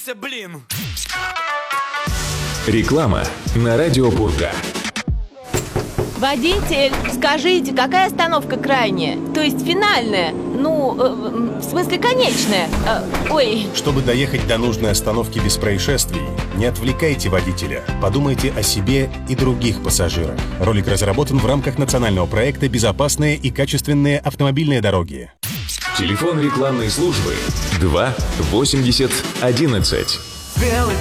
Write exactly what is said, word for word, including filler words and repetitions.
Договоримся, блин. Реклама на радио Бурга. Водитель, скажите, какая остановка крайняя? То есть финальная? Ну, э, в смысле конечная? Э, ой. Чтобы доехать до нужной остановки без происшествий, не отвлекайте водителя. Подумайте о себе и других пассажирах. Ролик разработан в рамках национального проекта «Безопасные и качественные автомобильные дороги». Телефон рекламной службы два восемьдесят одиннадцать. Белый